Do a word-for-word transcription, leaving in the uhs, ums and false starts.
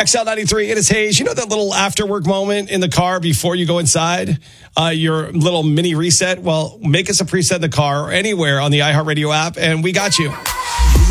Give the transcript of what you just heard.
X L ninety-three, it is Hayes. You know that little after work moment in the car before you go inside? Uh, your little mini reset? Well, make us a preset in the car or anywhere on the iHeartRadio app, and we got you.